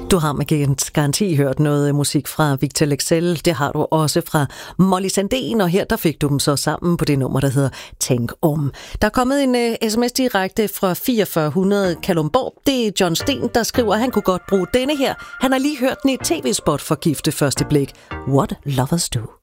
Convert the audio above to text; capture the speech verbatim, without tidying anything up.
Du har med garanti hørt noget musik fra Victor Leksell. Det har du også fra Molly Sandén, og her der fik du dem så sammen på det nummer, der hedder Tænk om. Der er kommet en uh, sms direkte fra fireogfyrre hundrede Kalundborg. Det er John Sten, der skriver, at han kunne godt bruge denne her. Han har lige hørt den i et tv-spot for Gift ved første blik. What Lovers Do.